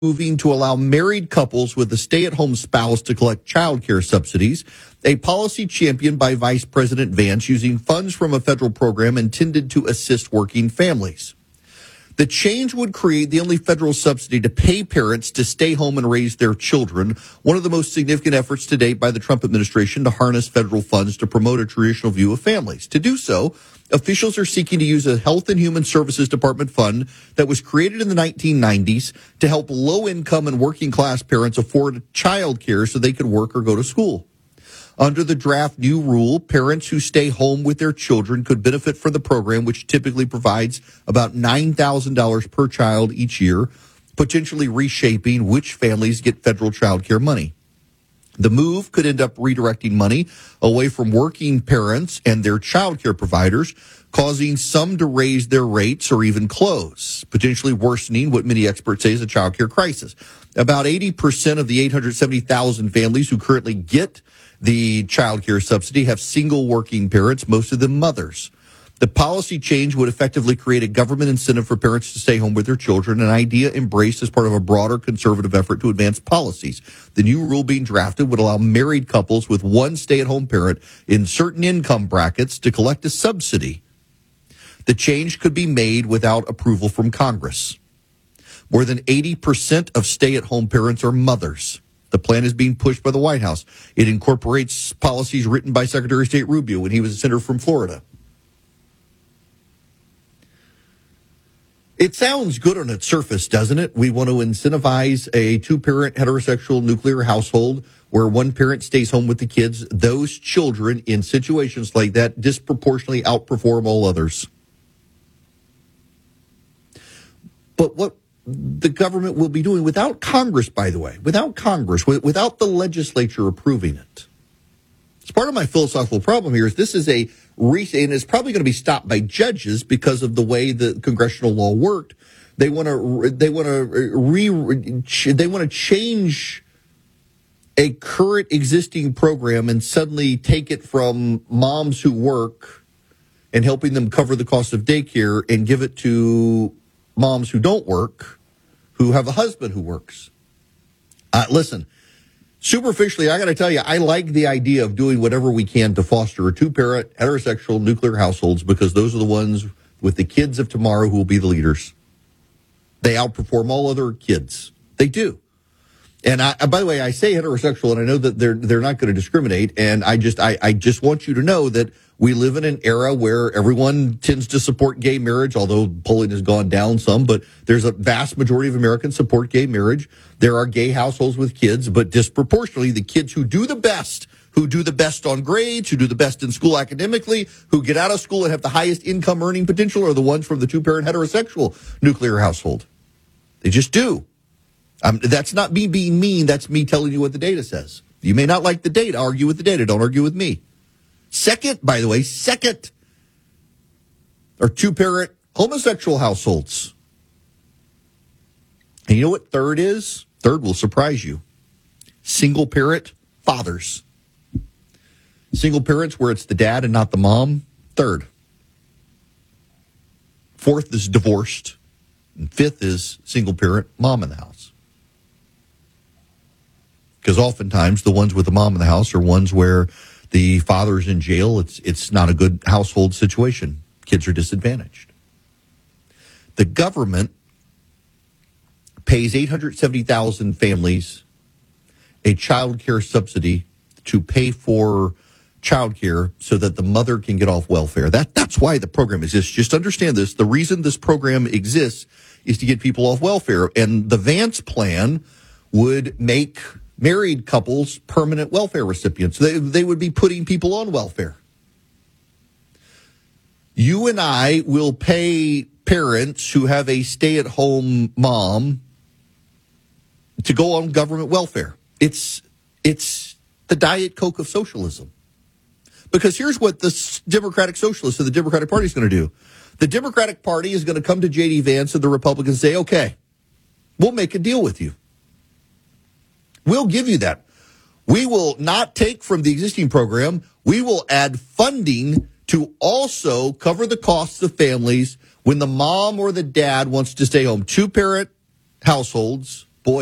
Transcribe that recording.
moving to allow married couples with a stay-at-home spouse to collect child care subsidies, a policy championed by Vice President Vance using funds from a federal program intended to assist working families. The change would create the only federal subsidy to pay parents to stay home and raise their children, one of the most significant efforts to date by the Trump administration to harness federal funds to promote a traditional view of families. To do so, officials are seeking to use a Health and Human Services Department fund that was created in the 1990s to help low-income and working-class parents afford child care so they could work or go to school. Under the draft new rule, parents who stay home with their children could benefit from the program, which typically provides about $9,000 per child each year, potentially reshaping which families get federal child care money. The move could end up redirecting money away from working parents and their child care providers, causing some to raise their rates or even close, potentially worsening what many experts say is a child care crisis. About 80% of the 870,000 families who currently get the child care subsidy have single working parents, most of them mothers. The policy change would effectively create a government incentive for parents to stay home with their children, an idea embraced as part of a broader conservative effort to advance policies. The new rule being drafted would allow married couples with one stay-at-home parent in certain income brackets to collect a subsidy. The change could be made without approval from Congress. More than 80% of stay-at-home parents are mothers. The plan is being pushed by the White House. It incorporates policies written by Secretary of State Rubio when he was a senator from Florida. It sounds good on its surface, doesn't it? We want to incentivize a two-parent heterosexual nuclear household where one parent stays home with the kids. Those children in situations like that disproportionately outperform all others. But what the government will be doing without Congress, by the way, without the legislature approving it. It's part of my philosophical problem here is this is and it's probably going to be stopped by judges because of the way the congressional law worked. They want to change a current existing program and suddenly take it from moms who work and helping them cover the cost of daycare and give it to moms who don't work, who have a husband who works. Listen, superficially, I got to tell you, I like the idea of doing whatever we can to foster a two-parent, heterosexual, nuclear households because those are the ones with the kids of tomorrow who will be the leaders. They outperform all other kids. They do. And by the way, I say heterosexual, and I know that they're not going to discriminate. And I just want you to know that we live in an era where everyone tends to support gay marriage, although polling has gone down some. But there's a vast majority of Americans support gay marriage. There are gay households with kids, but disproportionately, the kids who do the best on grades, who do the best in school academically, who get out of school and have the highest income earning potential are the ones from the two-parent heterosexual nuclear household. They just do. That's not me being mean. That's me telling you what the data says. You may not like the data. Argue with the data. Don't argue with me. Second are two-parent homosexual households. And you know what third is? Third will surprise you. Single-parent fathers. Single parents where it's the dad and not the mom. Third. Fourth is divorced. And fifth is single-parent mom in the house. Because oftentimes the ones with the mom in the house are ones where the father's in jail. It's not a good household situation. Kids are disadvantaged. The government pays 870,000 families a child care subsidy to pay for child care so that the mother can get off welfare. That's why the program exists. Just understand this. The reason this program exists is to get people off welfare. And the Vance plan would make married couples permanent welfare recipients. They would be putting people on welfare. You and I will pay parents who have a stay-at-home mom to go on government welfare. It's the Diet Coke of socialism. Because here's what the Democratic Socialists of the Democratic Party is going to do. The Democratic Party is going to come to J.D. Vance and the Republicans and say, okay, we'll make a deal with you. We'll give you that. We will not take from the existing program. We will add funding to also cover the costs of families when the mom or the dad wants to stay home. Two-parent households